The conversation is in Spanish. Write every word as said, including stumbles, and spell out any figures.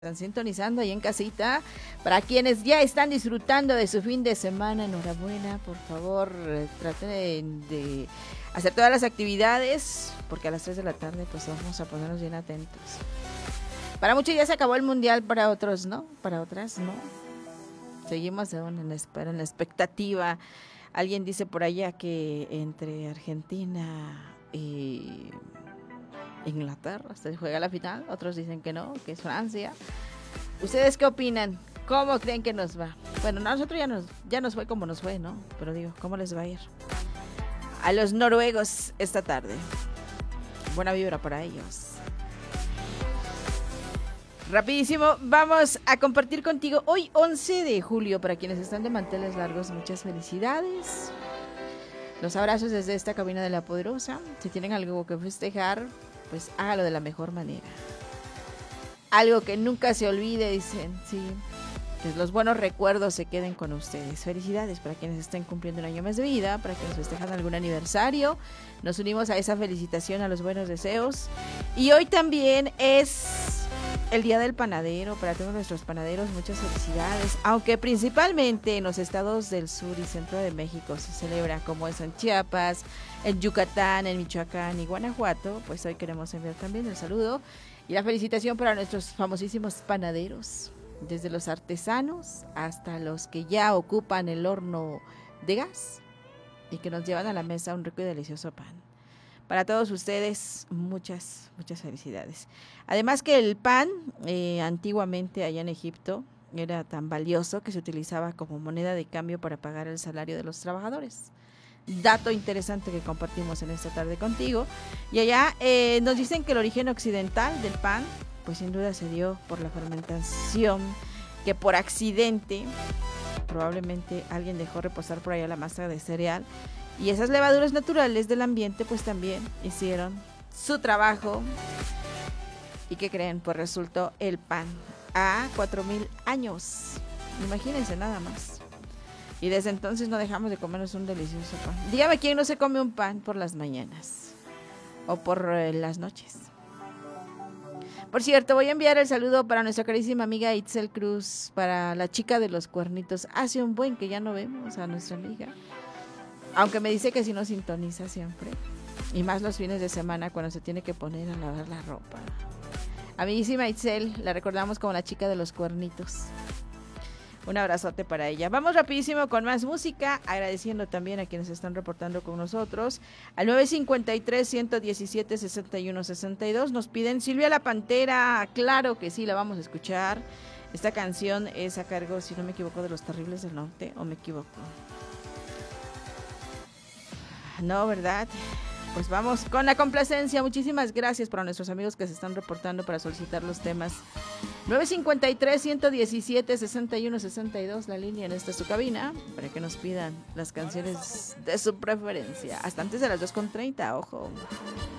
Están sintonizando ahí en casita. Para quienes ya están disfrutando de su fin de semana, enhorabuena. Por favor, eh, traten de, de hacer todas las actividades, porque a las tres de la tarde pues vamos a ponernos bien atentos. Para muchos ya se acabó el mundial, para otros no, para otras no. Seguimos aún en la espera, en la expectativa. Alguien dice por allá que entre Argentina y Inglaterra se juega la final, otros dicen que no, que es Francia. ¿Ustedes qué opinan? ¿Cómo creen que nos va? Bueno, a nosotros ya nos, ya nos fue como nos fue, ¿no? Pero digo, ¿cómo les va a ir? A los noruegos esta tarde. Buena vibra para ellos. Rapidísimo, vamos a compartir contigo hoy once de julio, para quienes están de manteles largos, muchas felicidades. Los abrazos desde esta cabina de La Poderosa. Si tienen algo que festejar, pues hágalo de la mejor manera. Algo que nunca se olvide, dicen, sí, que los buenos recuerdos se queden con ustedes. Felicidades para quienes estén cumpliendo un año más de vida, para quienes festejan algún aniversario. Nos unimos a esa felicitación, a los buenos deseos. Y hoy también es el Día del Panadero. Para todos nuestros panaderos, muchas felicidades. Aunque principalmente en los estados del sur y centro de México se celebra, como es en Chiapas, en Yucatán, en Michoacán y Guanajuato, pues hoy queremos enviar también el saludo y la felicitación para nuestros famosísimos panaderos, desde los artesanos hasta los que ya ocupan el horno de gas y que nos llevan a la mesa un rico y delicioso pan. Para todos ustedes, muchas, muchas felicidades. Además que el pan, eh, antiguamente allá en Egipto, era tan valioso que se utilizaba como moneda de cambio para pagar el salario de los trabajadores. Dato interesante que compartimos en esta tarde contigo. Y allá eh, nos dicen que el origen occidental del pan, pues sin duda se dio por la fermentación, que por accidente, probablemente alguien dejó reposar por allá la masa de cereal. Y esas levaduras naturales del ambiente pues también hicieron su trabajo. ¿Y qué creen? Pues resultó el pan a cuatro mil años. Imagínense nada más. Y desde entonces no dejamos de comernos un delicioso pan. Dígame quién no se come un pan por las mañanas o por eh, las noches. Por cierto, voy a enviar el saludo para nuestra carísima amiga Itzel Cruz, para la chica de los cuernitos. Hace un buen que ya no vemos a nuestra amiga. Aunque me dice que sí nos sintoniza siempre. Y más los fines de semana cuando se tiene que poner a lavar la ropa. Amiguísima Itzel, la recordamos como la chica de los cuernitos. Un abrazote para ella. Vamos rapidísimo con más música, agradeciendo también a quienes están reportando con nosotros. Al nueve cinco tres, uno uno siete, seis uno seis dos nos piden Silvia la Pantera. Claro que sí, la vamos a escuchar. Esta canción es a cargo, si no me equivoco, de Los Terribles del Norte, o me equivoco. No, ¿verdad? Pues vamos con la complacencia. Muchísimas gracias para nuestros amigos que se están reportando para solicitar los temas. nueve cinco tres, uno uno siete, seis uno seis dos, la línea en esta su cabina, para que nos pidan las canciones de su preferencia. Hasta antes de las dos con treinta, ojo.